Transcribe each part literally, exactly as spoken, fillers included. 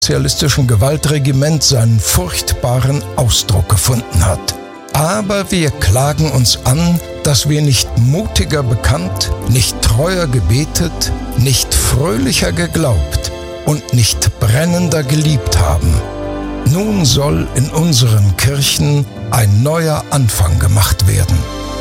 sozialistischen Gewaltregiment seinen furchtbaren Ausdruck gefunden hat. Aber wir klagen uns an, dass wir nicht mutiger bekannt, nicht treuer gebetet, nicht fröhlicher geglaubt und nicht brennender geliebt haben. Nun soll in unseren Kirchen ein neuer Anfang gemacht werden.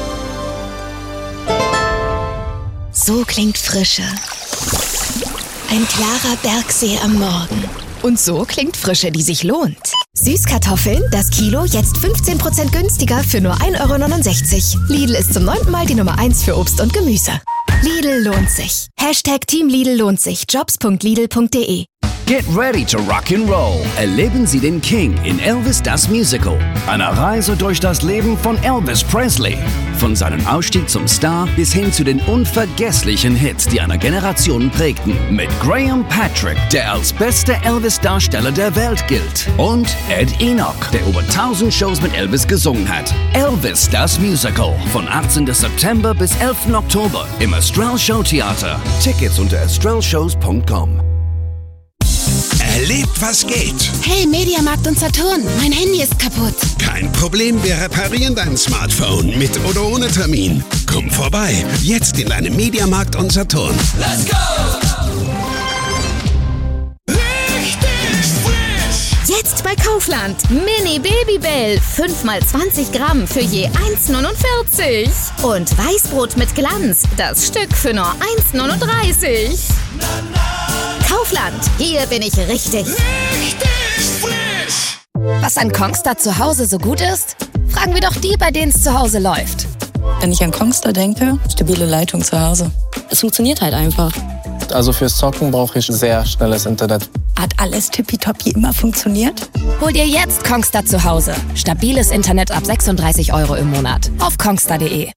So klingt Frische. Ein klarer Bergsee am Morgen. Und so klingt Frische, die sich lohnt. Süßkartoffeln, das Kilo, jetzt fünfzehn Prozent günstiger für nur ein Euro neunundsechzig. Lidl ist zum neunten Mal die Nummer eins für Obst und Gemüse. Lidl lohnt sich. Hashtag Team Lidl lohnt sich. jobs punkt lidl punkt de. Get ready to rock and roll. Erleben Sie den King in Elvis das Musical. Eine Reise durch das Leben von Elvis Presley. Von seinem Aufstieg zum Star bis hin zu den unvergesslichen Hits, die eine Generation prägten. Mit Graham Patrick, der als bester Elvis-Darsteller der Welt gilt. Und Ed Enoch, der über tausend Shows mit Elvis gesungen hat. Elvis das Musical. Von achtzehnten September bis elften Oktober im Astral Show Theater. Tickets unter astral shows punkt com. Erlebt, was geht. Hey, Mediamarkt und Saturn, mein Handy ist kaputt. Kein Problem, wir reparieren dein Smartphone mit oder ohne Termin. Komm vorbei, jetzt in deinem Mediamarkt und Saturn. Let's go! Richtig frisch! Jetzt bei Kaufland. Mini Babybell. fünf mal zwanzig Gramm für je eins neunundvierzig. Und Weißbrot mit Glanz. Das Stück für nur eins neununddreißig. Na, na. Kaufland, hier bin ich richtig. Richtig frisch! Was an Kongstar zu Hause so gut ist? Fragen wir doch die, bei denen es zu Hause läuft. Wenn ich an Kongstar denke, stabile Leitung zu Hause. Es funktioniert halt einfach. Also fürs Zocken brauche ich sehr schnelles Internet. Hat alles tippitoppi immer funktioniert? Hol dir jetzt Kongstar zu Hause. Stabiles Internet ab sechsunddreißig Euro im Monat. Auf kongstar punkt de.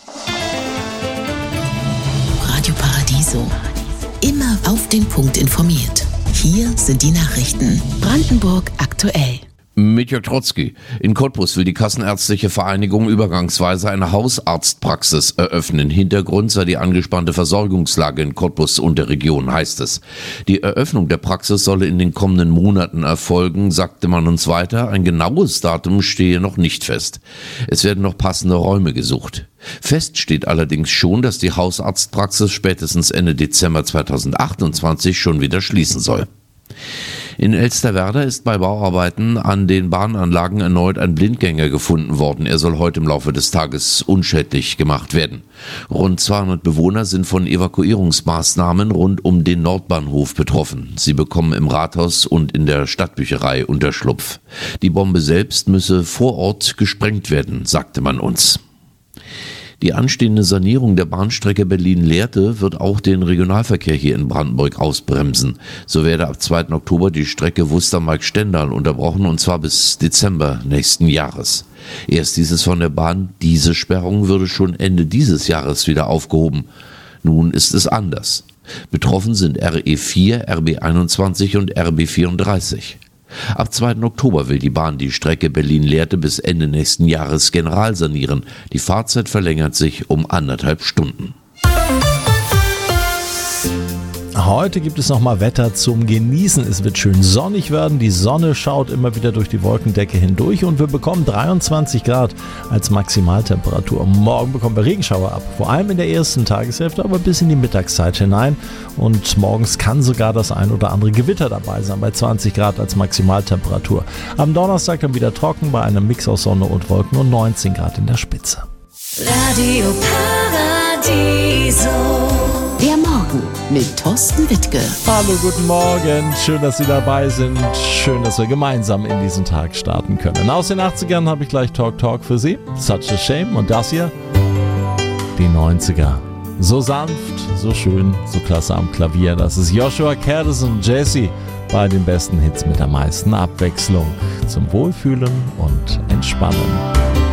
Radio Paradiso. Immer auf den Punkt informiert. Hier sind die Nachrichten. Brandenburg aktuell. Mit Jörg Trotzki. In Cottbus will die Kassenärztliche Vereinigung übergangsweise eine Hausarztpraxis eröffnen. Hintergrund sei die angespannte Versorgungslage in Cottbus und der Region, heißt es. Die Eröffnung der Praxis solle in den kommenden Monaten erfolgen, sagte man uns weiter. Ein genaues Datum stehe noch nicht fest. Es werden noch passende Räume gesucht. Fest steht allerdings schon, dass die Hausarztpraxis spätestens Ende Dezember zweitausendachtundzwanzig schon wieder schließen soll. In Elsterwerda ist bei Bauarbeiten an den Bahnanlagen erneut ein Blindgänger gefunden worden. Er soll heute im Laufe des Tages unschädlich gemacht werden. Rund zweihundert Bewohner sind von Evakuierungsmaßnahmen rund um den Nordbahnhof betroffen. Sie bekommen im Rathaus und in der Stadtbücherei Unterschlupf. Die Bombe selbst müsse vor Ort gesprengt werden, sagte man uns. Die anstehende Sanierung der Bahnstrecke Berlin-Lehrte wird auch den Regionalverkehr hier in Brandenburg ausbremsen. So werde ab zweiten Oktober die Strecke Wustermark-Stendal unterbrochen, und zwar bis Dezember nächsten Jahres. Erst dieses von der Bahn, diese Sperrung würde schon Ende dieses Jahres wieder aufgehoben. Nun ist es anders. Betroffen sind R E vier, R B einundzwanzig und R B vierunddreißig. Ab zweiten Oktober will die Bahn die Strecke Berlin-Lehrte bis Ende nächsten Jahres generalsanieren. Die Fahrzeit verlängert sich um anderthalb Stunden. Heute gibt es nochmal Wetter zum Genießen. Es wird schön sonnig werden. Die Sonne schaut immer wieder durch die Wolkendecke hindurch und wir bekommen dreiundzwanzig Grad als Maximaltemperatur. Morgen bekommen wir Regenschauer ab, vor allem in der ersten Tageshälfte, aber bis in die Mittagszeit hinein. Und morgens kann sogar das ein oder andere Gewitter dabei sein, bei zwanzig Grad als Maximaltemperatur. Am Donnerstag dann wieder trocken bei einem Mix aus Sonne und Wolken und neunzehn Grad in der Spitze. Radio Paradiso. Der Morgen mit Thorsten Wittke. Hallo, guten Morgen. Schön, dass Sie dabei sind. Schön, dass wir gemeinsam in diesen Tag starten können. Aus den achtzigern habe ich gleich Talk Talk für Sie. Such a Shame. Und das hier? Die neunziger. So sanft, so schön, so klasse am Klavier. Das ist Joshua Curtis und Jesse bei den besten Hits mit der meisten Abwechslung. Zum Wohlfühlen und Entspannen.